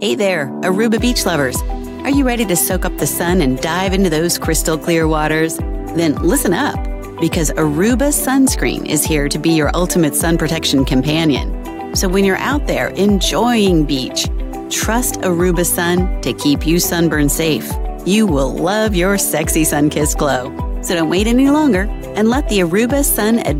Hey there, Aruba beach lovers. Are you ready to soak up the sun and dive into those crystal clear waters? Then listen up, because Aruba Sunscreen is here to be your ultimate sun protection companion. So when you're out there enjoying beach, trust Aruba Sun to keep you sunburn safe. You will love your sexy sun-kissed glow. So don't wait any longer and let the Aruba Sun Advanced